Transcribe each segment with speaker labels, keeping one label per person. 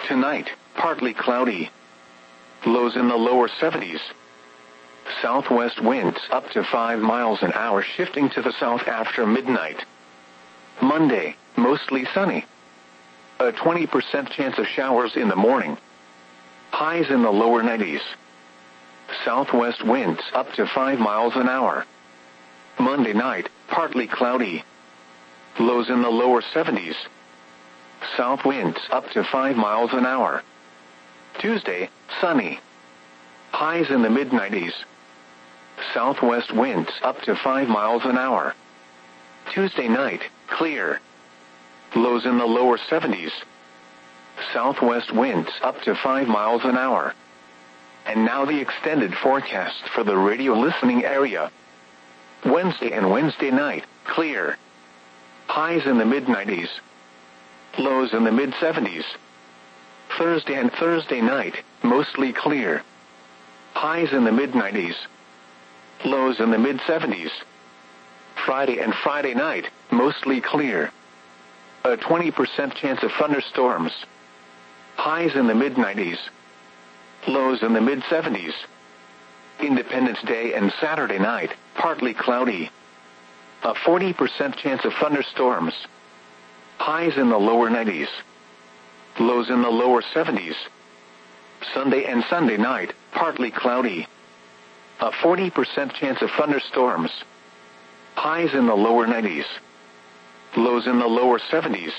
Speaker 1: Tonight, partly cloudy. Lows in the lower 70s. Southwest winds up to 5 miles an hour, shifting to the south after midnight. Monday, mostly sunny. A 20% chance of showers in the morning. Highs in the lower 90s. Southwest winds up to 5 miles an hour. Monday night, partly cloudy. Lows in the lower 70s. South winds up to 5 miles an hour. Tuesday, sunny. Highs in the mid-90s. Southwest winds up to 5 miles an hour. Tuesday night, clear. Lows in the lower 70s. Southwest winds up to 5 miles an hour. And now the extended forecast for the radio listening area. Wednesday and Wednesday night, clear. Highs in the mid-90s. Lows in the mid-70s. Thursday and Thursday night, mostly clear. Highs in the mid-90s. Lows in the mid-70s. Friday and Friday night, mostly clear. A 20% chance of thunderstorms. Highs in the mid-90s. Lows in the mid-70s. Independence Day and Saturday night, partly cloudy. A 40% chance of thunderstorms. Highs in the lower 90s. Lows in the lower 70s. Sunday and Sunday night, partly cloudy. A 40% chance of thunderstorms. Highs in the lower 90s. Lows in the lower 70s.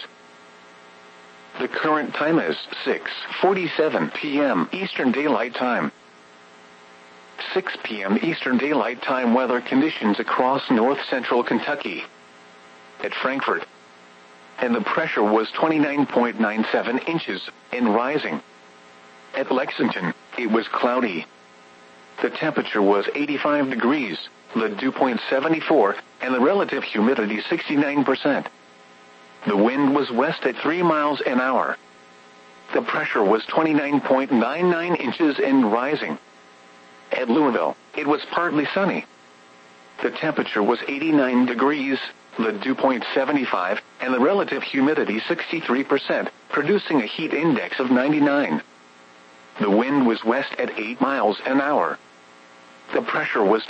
Speaker 1: The current time is 6:47 p.m. Eastern Daylight Time. 6 p.m. Eastern Daylight Time weather conditions across north-central Kentucky. At Frankfort. And the pressure was 29.97 inches, and rising. At Lexington, it was cloudy. The temperature was 85 degrees, the dew point 74, and the relative humidity 69%. The wind was west at 3 miles an hour. The pressure was 29.99 inches and rising. At Louisville, it was partly sunny. The temperature was 89 degrees, the dew point 75, and the relative humidity 63%, producing a heat index of 99. The wind was west at 8 miles an hour. The pressure was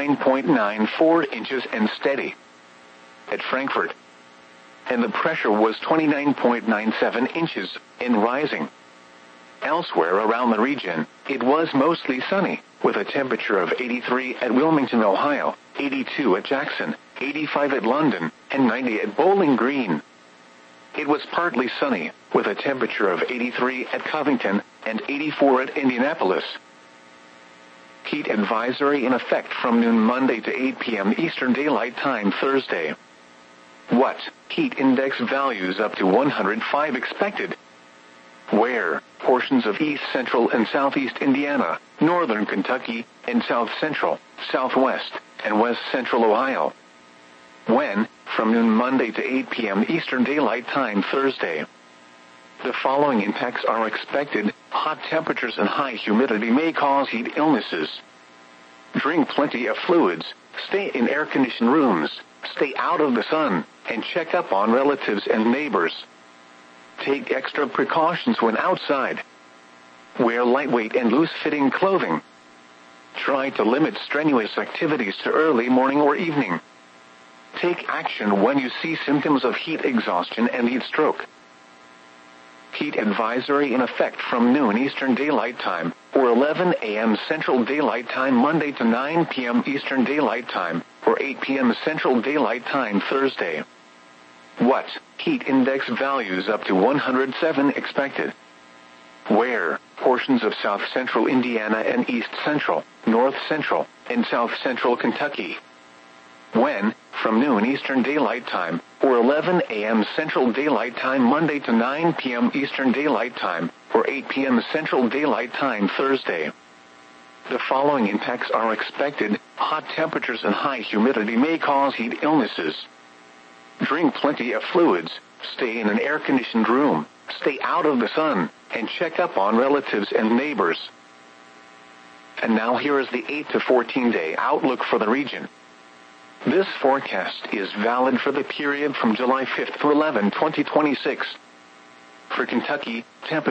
Speaker 1: 29.94 inches and steady. At Frankfort. And the pressure was 29.97 inches and rising. Elsewhere around the region, it was mostly sunny, with a temperature of 83 at Wilmington, Ohio, 82 at Jackson, 85 at London, and 90 at Bowling Green. It was partly sunny, with a temperature of 83 at Covington and 84 at Indianapolis. Heat advisory in effect from noon Monday to 8 p.m. Eastern Daylight Time Thursday. What? Heat index values up to 105 expected. Where? Portions of east central and southeast Indiana, northern Kentucky, and south central, southwest, and west central Ohio. When? From noon Monday to 8 p.m. Eastern Daylight Time Thursday. The following impacts are expected. Hot temperatures and high humidity may cause heat illnesses. Drink plenty of fluids, stay in air-conditioned rooms, stay out of the sun, and check up on relatives and neighbors. Take extra precautions when outside. Wear lightweight and loose-fitting clothing. Try to limit strenuous activities to early morning or evening. Take action when you see symptoms of heat exhaustion and heat stroke. Heat advisory in effect from noon Eastern Daylight Time, or 11 a.m. Central Daylight Time Monday to 9 p.m. Eastern Daylight Time, or 8 p.m. Central Daylight Time Thursday. What? Heat index values up to 107 expected. Where? Portions of south central Indiana and east central, north central, and south central Kentucky. When? From noon Eastern Daylight Time, or 11 a.m. Central Daylight Time Monday to 9 p.m. Eastern Daylight Time, or 8 p.m. Central Daylight Time Thursday. The following impacts are expected. Hot temperatures and high humidity may cause heat illnesses. Drink plenty of fluids, stay in an air-conditioned room, stay out of the sun, and check up on relatives and neighbors. And now here is the 8 to 14-day outlook for the region. This forecast is valid for the period from July 5th through 11, 2026. For Kentucky, temperature